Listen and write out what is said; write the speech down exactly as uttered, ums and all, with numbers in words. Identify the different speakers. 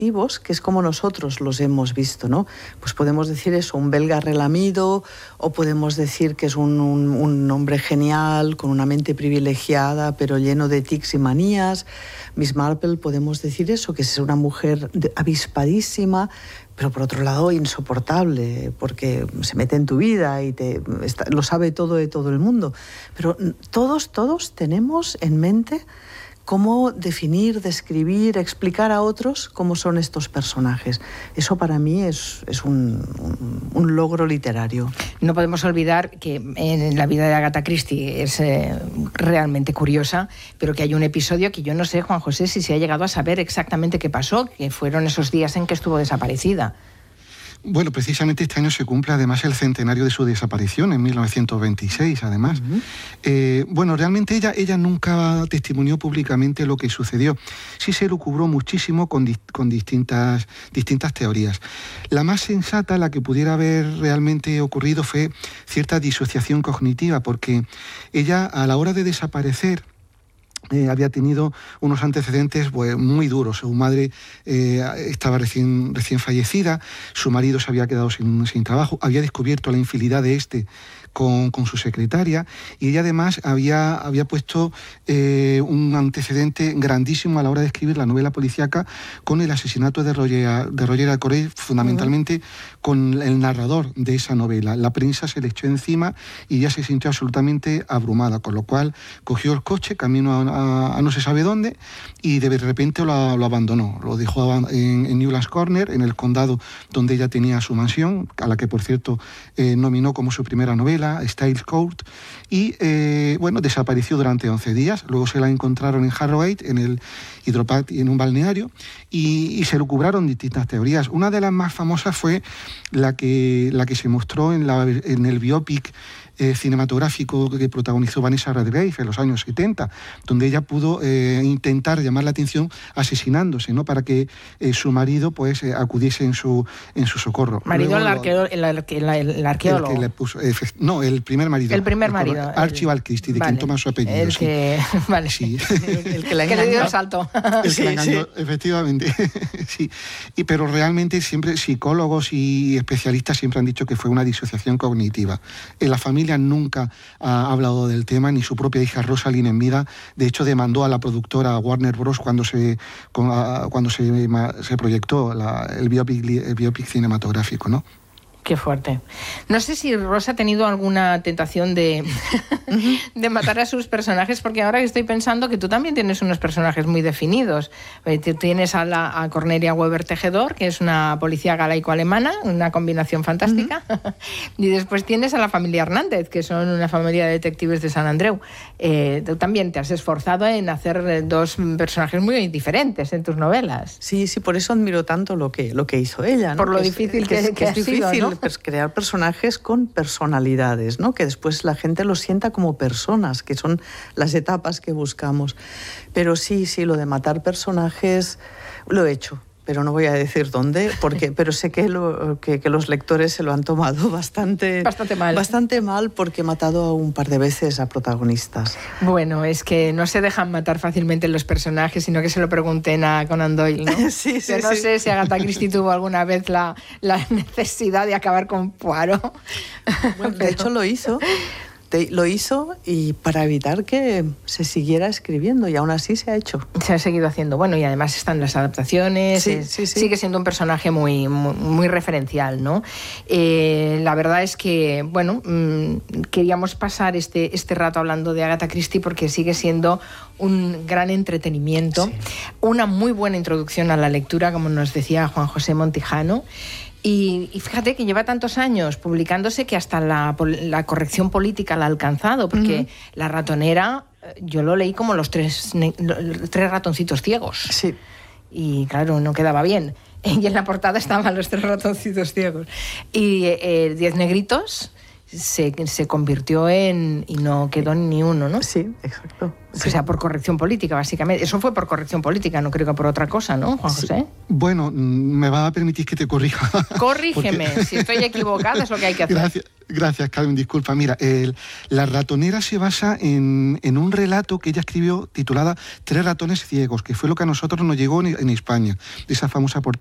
Speaker 1: que es como nosotros los hemos visto, ¿no? Pues podemos decir eso, un belga relamido, o podemos decir que es un, un, un hombre genial, con una mente privilegiada, pero lleno de tics y manías. Miss Marple, podemos decir eso, que es una mujer avispadísima, pero por otro lado insoportable, porque se mete en tu vida y te, está, lo sabe todo de todo el mundo. Pero todos, todos tenemos en mente cómo definir, describir, explicar a otros cómo son estos personajes. Eso para mí es, es un, un, un logro literario.
Speaker 2: No podemos olvidar que en la vida de Agatha Christie es eh, realmente curiosa, pero que hay un episodio que yo no sé, Juan José, si se ha llegado a saber exactamente qué pasó, que fueron esos días en que estuvo desaparecida.
Speaker 3: Bueno, precisamente este año se cumple además el centenario de su desaparición, en mil novecientos veintiséis, además. Uh-huh. Eh, bueno, realmente ella, ella nunca testimonió públicamente lo que sucedió. Sí se lucubró muchísimo con, di- con distintas, distintas teorías. La más sensata, la que pudiera haber realmente ocurrido, fue cierta disociación cognitiva, porque ella, a la hora de desaparecer, Eh, había tenido unos antecedentes pues, muy duros. Su madre eh, estaba recién, recién fallecida, su marido se había quedado sin, sin trabajo, había descubierto la infidelidad de este con, con su secretaria, y ella además había, había puesto eh, un antecedente grandísimo a la hora de escribir la novela policíaca con el asesinato de Roger, de Roger Acoré, fundamentalmente uh-huh. con el narrador de esa novela. La prensa se le echó encima y ella se sintió absolutamente abrumada, con lo cual cogió el coche, camino a, a, a no se sabe dónde, y de repente lo, lo abandonó. Lo dejó en, en Newlands Corner, en el condado donde ella tenía su mansión, a la que, por cierto, eh, nominó como su primera novela, Styles Court, y eh, bueno, desapareció durante once días. Luego se la encontraron en Harrogate, en el hidropark, en un balneario, y, y se lucubraron distintas teorías. Una de las más famosas fue la que, la que se mostró en, la, en el biopic eh, cinematográfico que protagonizó Vanessa Redgrave en los años setenta, donde ella pudo eh, intentar llamar la atención asesinándose, ¿no? Para que eh, su marido pues eh, acudiese en su, en su socorro.
Speaker 2: Marido,
Speaker 3: Luego,
Speaker 2: el, arqueo, el, arque, el, el arqueólogo.
Speaker 3: El que le puso, eh, no, el primer marido.
Speaker 2: El primer marido.
Speaker 3: El, Archibald Christie, de
Speaker 2: vale,
Speaker 3: quien toma su apellido.
Speaker 2: El que,
Speaker 3: sí.
Speaker 2: Vale.
Speaker 3: Sí.
Speaker 2: El, el que, que le dio el salto.
Speaker 3: El que
Speaker 1: sí,
Speaker 3: la engañó,
Speaker 1: sí.
Speaker 3: Efectivamente. Sí. Y, pero realmente siempre psicólogos y especialistas siempre han dicho que fue una disociación cognitiva. En la familia nunca ha hablado del tema, ni su propia hija Rosalind en vida. De hecho, demandó a la productora Warner Bros. cuando se, cuando se, se proyectó la, el, biopic, el biopic cinematográfico, ¿no?
Speaker 2: Qué fuerte. No sé si Rosa ha tenido alguna tentación de, de matar a sus personajes, porque ahora estoy pensando que tú también tienes unos personajes muy definidos. Tienes a, la, a Cornelia Weber Tejedor, que es una policía galaico-alemana, una combinación fantástica, uh-huh. y después tienes a la familia Hernández, que son una familia de detectives de San Andreu. Eh, tú también te has esforzado en hacer dos personajes muy diferentes en tus novelas.
Speaker 1: Sí, sí, por eso admiro tanto lo que, lo que hizo ella, ¿no?
Speaker 2: Por lo
Speaker 1: que
Speaker 2: difícil
Speaker 1: es,
Speaker 2: que,
Speaker 1: que,
Speaker 2: que,
Speaker 1: que es difícil,
Speaker 2: sido, ¿no?
Speaker 1: Pues crear personajes con personalidades, ¿no? Que después la gente los sienta como personas, que son las etapas que buscamos. Pero sí, sí, lo de matar personajes lo he hecho, pero no voy a decir dónde, porque, pero sé que, lo, que, que los lectores se lo han tomado bastante,
Speaker 2: bastante mal.
Speaker 1: Bastante mal, porque he matado un par de veces a protagonistas.
Speaker 2: Bueno, es que no se dejan matar fácilmente los personajes, sino que se lo pregunten a Conan Doyle, ¿no?
Speaker 1: Sí, sí,
Speaker 2: Yo no
Speaker 1: sí.
Speaker 2: sé si Agatha Christie tuvo alguna vez la, la necesidad de acabar con Poirot.
Speaker 1: Bueno, de hecho lo hizo. Lo hizo y para evitar que se siguiera escribiendo, y aún así se ha hecho.
Speaker 2: Se ha seguido haciendo. Bueno, y además están las adaptaciones.
Speaker 1: Sí,
Speaker 2: es,
Speaker 1: sí, sí.
Speaker 2: Sigue siendo un personaje muy, muy, muy referencial, ¿no? Eh, la verdad es que, bueno, mmm, queríamos pasar este, este rato hablando de Agatha Christie porque sigue siendo un gran entretenimiento, sí. Una muy buena introducción a la lectura, como nos decía Juan José Montijano. Y, y fíjate que lleva tantos años publicándose que hasta la, la corrección política la ha alcanzado, porque uh-huh. La ratonera, yo lo leí como los tres, los tres ratoncitos ciegos.
Speaker 1: Sí.
Speaker 2: Y claro, no quedaba bien. Y en la portada estaban los tres ratoncitos ciegos. Y eh, Diez negritos se, se convirtió en... y no quedó ni uno, ¿no?
Speaker 1: Sí, exacto.
Speaker 2: Sí. O sea, por corrección política, básicamente. Eso fue por corrección política, no creo que por otra cosa, ¿no, Juan José? Sí.
Speaker 3: Bueno, me va a permitir que te corrija.
Speaker 2: Corrígeme, porque... si estoy equivocada es lo que hay que hacer.
Speaker 3: Gracias, gracias Carmen, disculpa. Mira, el, La ratonera se basa en, en un relato que ella escribió titulada Tres ratones ciegos, que fue lo que a nosotros nos llegó en, en España, de esa famosa portada